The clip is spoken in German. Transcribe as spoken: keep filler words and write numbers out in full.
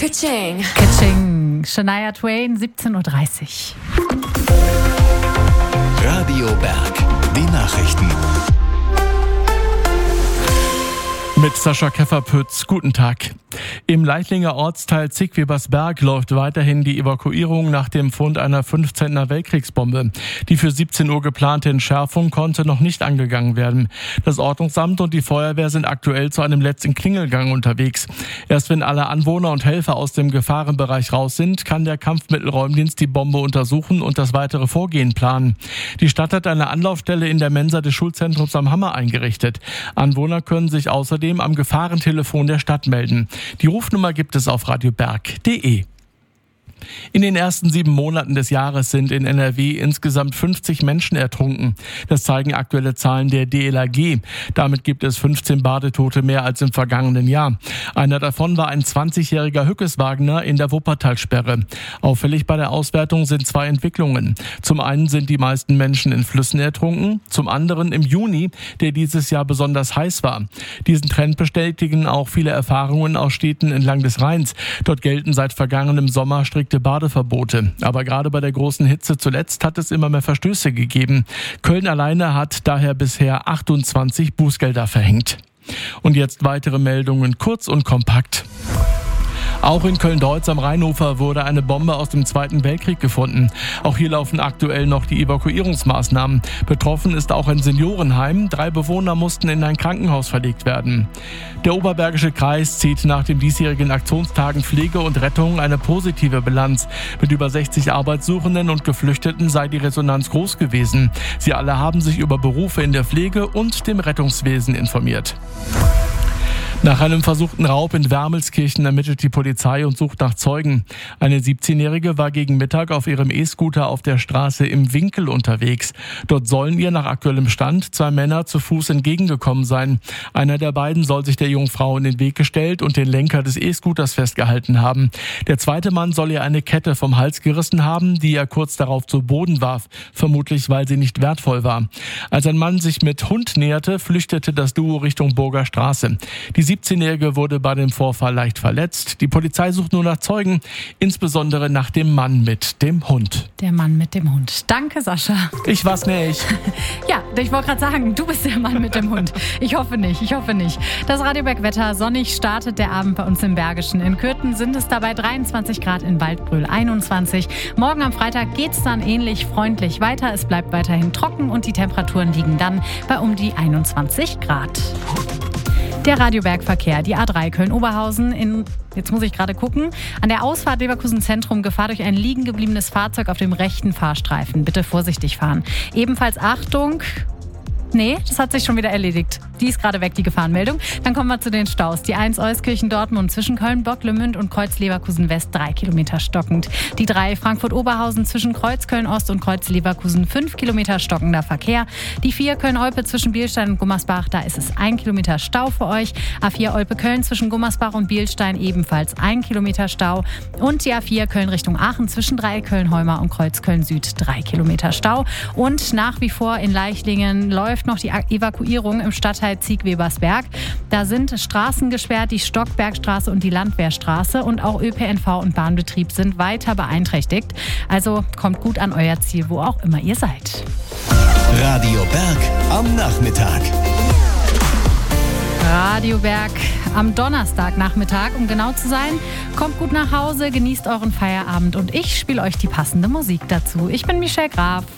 Kitsching. Kitsching. Shania Twain, siebzehn Uhr dreißig. Radio Berg, die Nachrichten. Mit Sascha Kefferpütz, guten Tag. Im Leichlinger Ortsteil Zick-Webersberg läuft weiterhin die Evakuierung nach dem Fund einer fünfzehner Weltkriegsbombe. Die für siebzehn Uhr geplante Entschärfung konnte noch nicht angegangen werden. Das Ordnungsamt und die Feuerwehr sind aktuell zu einem letzten Klingelgang unterwegs. Erst wenn alle Anwohner und Helfer aus dem Gefahrenbereich raus sind, kann der Kampfmittelräumdienst die Bombe untersuchen und das weitere Vorgehen planen. Die Stadt hat eine Anlaufstelle in der Mensa des Schulzentrums am Hammer eingerichtet. Anwohner können sich außerdem am Gefahrentelefon der Stadt melden. Die Rufnummer gibt es auf radioberg punkt de. In den ersten sieben Monaten des Jahres sind in N R W insgesamt fünfzig Menschen ertrunken. Das zeigen aktuelle Zahlen der D L R G. Damit gibt es fünfzehn Badetote mehr als im vergangenen Jahr. Einer davon war ein zwanzigjähriger Hückeswagener in der Wuppertalsperre. Auffällig bei der Auswertung sind zwei Entwicklungen. Zum einen sind die meisten Menschen in Flüssen ertrunken, zum anderen im Juni, der dieses Jahr besonders heiß war. Diesen Trend bestätigen auch viele Erfahrungen aus Städten entlang des Rheins. Dort gelten seit vergangenem Sommer strikte Badeverbote. Aber gerade bei der großen Hitze zuletzt hat es immer mehr Verstöße gegeben. Köln alleine hat daher bisher achtundzwanzig Bußgelder verhängt. Und jetzt weitere Meldungen, kurz und kompakt. Auch in Köln-Deutz am Rheinufer wurde eine Bombe aus dem Zweiten Weltkrieg gefunden. Auch hier laufen aktuell noch die Evakuierungsmaßnahmen. Betroffen ist auch ein Seniorenheim. Drei Bewohner mussten in ein Krankenhaus verlegt werden. Der Oberbergische Kreis zieht nach den diesjährigen Aktionstagen Pflege und Rettung eine positive Bilanz. Mit über sechzig Arbeitssuchenden und Geflüchteten sei die Resonanz groß gewesen. Sie alle haben sich über Berufe in der Pflege und dem Rettungswesen informiert. Nach einem versuchten Raub in Wermelskirchen ermittelt die Polizei und sucht nach Zeugen. Eine siebzehnjährige war gegen Mittag auf ihrem E-Scooter auf der Straße im Winkel unterwegs. Dort sollen ihr nach aktuellem Stand zwei Männer zu Fuß entgegengekommen sein. Einer der beiden soll sich der jungen Frau in den Weg gestellt und den Lenker des E-Scooters festgehalten haben. Der zweite Mann soll ihr eine Kette vom Hals gerissen haben, die er kurz darauf zu Boden warf, vermutlich weil sie nicht wertvoll war. Als ein Mann sich mit Hund näherte, flüchtete das Duo Richtung Burger Straße. Die siebzehnjährige wurde bei dem Vorfall leicht verletzt. Die Polizei sucht nur nach Zeugen, insbesondere nach dem Mann mit dem Hund. Der Mann mit dem Hund. Danke, Sascha. Ich war's nicht. Ja, ich wollte gerade sagen, du bist der Mann mit dem Hund. Ich hoffe nicht, ich hoffe nicht. Das Radioberg-Wetter, sonnig startet der Abend bei uns im Bergischen. In Kürten sind es dabei dreiundzwanzig Grad, in Waldbröl einundzwanzig. Morgen am Freitag geht's dann ähnlich freundlich weiter. Es bleibt weiterhin trocken und die Temperaturen liegen dann bei um die einundzwanzig Grad. Der Radioberg-Verkehr, die A drei Köln-Oberhausen in, jetzt muss ich gerade gucken, an der Ausfahrt Leverkusen Zentrum Gefahr durch ein liegen gebliebenes Fahrzeug auf dem rechten Fahrstreifen. Bitte vorsichtig fahren. Ebenfalls Achtung. Nee, das hat sich schon wieder erledigt. Die ist gerade weg, die Gefahrenmeldung. Dann kommen wir zu den Staus. Die eins Euskirchen-Dortmund zwischen Köln-Bocklemünd und Kreuz-Leverkusen-West drei Kilometer stockend. Die drei Frankfurt-Oberhausen zwischen Kreuz-Köln-Ost und Kreuz-Leverkusen fünf Kilometer stockender Verkehr. Die vier Köln-Olpe zwischen Bielstein und Gummersbach, da ist es ein Kilometer Stau für euch. A vier Olpe-Köln zwischen Gummersbach und Bielstein ebenfalls ein Kilometer Stau. Und die A vier Köln Richtung Aachen zwischen Dreiecköln-Holmer und Kreuz-Köln-Süd drei Kilometer Stau. Und nach wie vor in Leichlingen läuft noch die Evakuierung im Stadtteil Zick-Webersberg. Da sind Straßen gesperrt, die Stockbergstraße und die Landwehrstraße, und auch Ö P N V und Bahnbetrieb sind weiter beeinträchtigt. Also kommt gut an euer Ziel, wo auch immer ihr seid. Radio Berg am Nachmittag. Radio Berg am Donnerstagnachmittag, um genau zu sein. Kommt gut nach Hause, genießt euren Feierabend und ich spiele euch die passende Musik dazu. Ich bin Michelle Graf.